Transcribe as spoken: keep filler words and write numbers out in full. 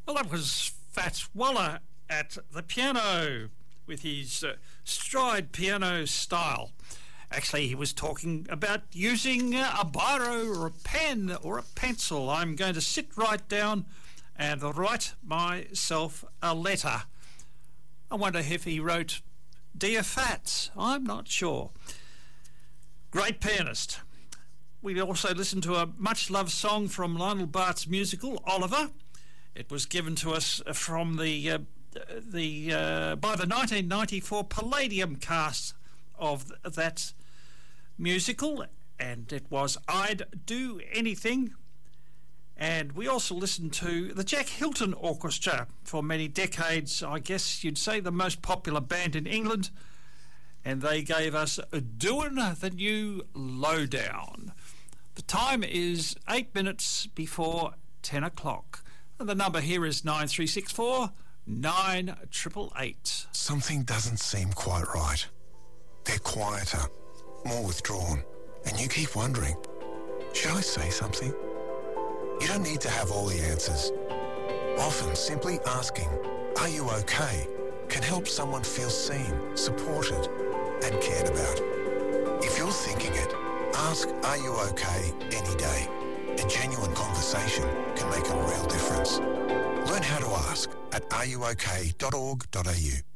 Well, that was Fats Waller at the piano with his uh, stride piano style. Actually, he was talking about using uh, a biro or a pen or a pencil. I'm going to sit right down and write myself a letter. I wonder if he wrote Dear Fats. I'm not sure. Great pianist. We also listened to a much-loved song from Lionel Bart's musical, Oliver. It was given to us from the uh, the uh, by the nineteen ninety-four Palladium cast of th- that musical, and it was I'd Do Anything. And we also listened to the Jack Hilton Orchestra for many decades. I guess you'd say the most popular band in England, and they gave us Doin' the New Lowdown. The time is eight minutes before ten o'clock. And the number here is nine three six four nine eight eight eight. Something doesn't seem quite right. They're quieter, more withdrawn, and you keep wondering, should I say something? You don't need to have all the answers. Often simply asking, are you okay, can help someone feel seen, supported, and cared about. If you're thinking it, ask, are you okay, any day. A genuine conversation can make a real difference. Learn how to ask at are you okay dot org dot a u.